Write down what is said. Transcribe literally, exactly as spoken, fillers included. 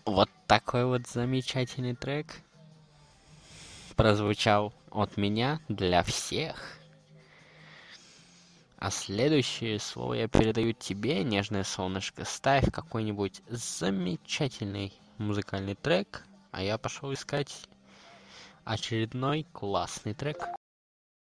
Вот такой вот замечательный трек прозвучал от меня для всех. А следующее слово я передаю тебе, нежное солнышко. Ставь какой-нибудь замечательный музыкальный трек, а я пошел искать очередной классный трек.